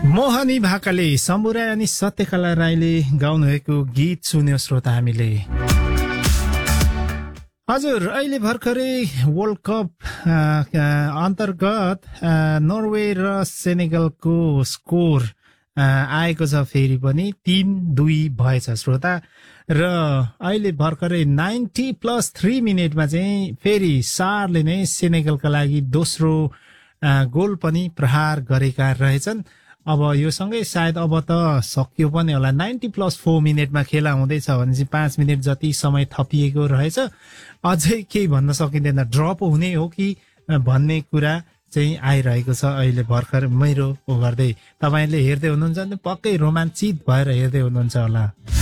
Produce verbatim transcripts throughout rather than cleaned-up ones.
मोहनी भाकाले शम्भु राई अनि सत्यकला राईले गाउनुभएको गीत सुन्यो श्रोता हामीले। हजुर, अहिले भर्खरै वर्ल्ड कप अन्तर्गत नर्वे र सेनेगलको स्कोर आएको छ, फेरि पनि तीन दुई भएछ श्रोता। र अहिले भर्खरै नाइन्टी प्लस थ्री मिनटमा चाहिँ फेरि सारले नै सेनेगलका लागि दोस्रो गोल पनि प्रहार गरेका रहेछन्। अब यो सँगै सायद अब त सकियो पनि होला। नाइन्टी प्लस फोर मिनटमा खेला हुँदैछ भने चाहिँ पाँच मिनट जति समय थपिएको रहेछ। अझै केही भन्न सकिँदैन, ड्रप हुने हो कि भन्ने कुरा चाहिँ आइरहेको छ अहिले भर्खर मेरो गर्दै। तपाईँले हेर्दै हुनुहुन्छ भने पक्कै रोमाञ्चित भएर हेर्दै हुनुहुन्छ होला।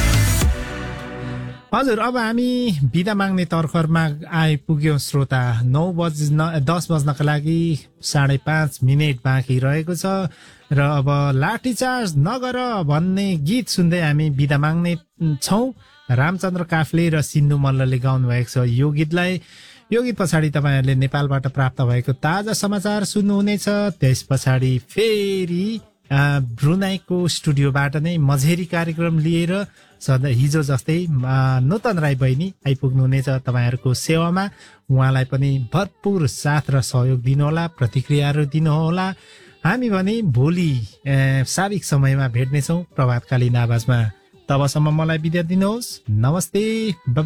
हजुर, अब हामी बिदा माग्ने तर्खरमा आइपुग्यौँ श्रोता। नौ बज्न दस बज्नका लागि साढे पाँच मिनट बाँकी रहेको छ र अब लाठीचार्ज नगर भन्ने गीत सुन्दै हामी बिदा माग्ने छौँ। रामचन्द्र काफ्ले र सिन्धु मल्लले गाउनु भएको छ यो गीतलाई। यो गीत पछाडि तपाईँहरूले नेपालबाट प्राप्त भएको ताजा समाचार सुन्नुहुनेछ। त्यस पछाडि फेरि ब्रुनाईको स्टुडियोबाट नै मझेरी कार्यक्रम लिएर सधैँ हिजो जस्तै नूतन राई बहिनी आइपुग्नुहुनेछ तपाईँहरूको सेवामा। उहाँलाई पनि भरपुर साथ र सहयोग दिनुहोला, प्रतिक्रियाहरू दिनुहोला। हामी भने भोलि साविक समयमा भेट्नेछौँ प्रभातकालीन आवाजमा। तबसम्म मलाई बिदा दिनुहोस्। नमस्ते।